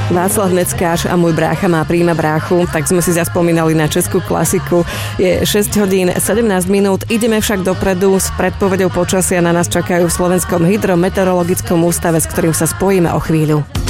Václav Neckář a môj brácha má príjma bráchu, tak sme si zaspomínali na českú klasiku. Je 6 hodín 17 minút, ideme však dopredu. S predpovedou počasia na nás čakajú v Slovenskom hydrometeorologickom ústave, s ktorým sa spojíme o chvíľu.